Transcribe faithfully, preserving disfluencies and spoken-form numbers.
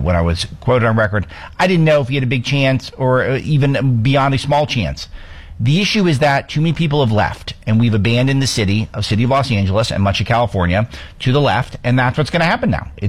when I was quoted on record, I didn't know if he had a big chance or even beyond a small chance. The issue is that too many people have left, and we've abandoned the city of city of Los Angeles and much of California to the left, and that's what's going to happen now. It,